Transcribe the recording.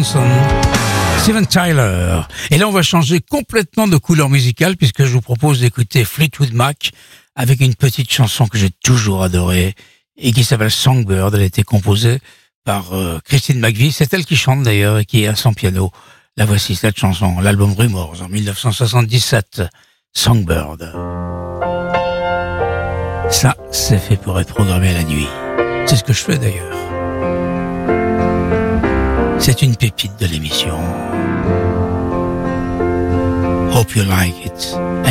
Johnson, Steven Tyler. Et là, on va changer complètement de couleur musicale puisque je vous propose d'écouter Fleetwood Mac avec une petite chanson que j'ai toujours adorée et qui s'appelle Songbird. Elle a été composée par Christine McVie. C'est elle qui chante d'ailleurs et qui est à son piano. La voici, cette chanson, l'album Rumors en 1977, Songbird. Ça, c'est fait pour être programmé la nuit. C'est ce que je fais d'ailleurs. C'est une pépite de l'émission. Hope you like it.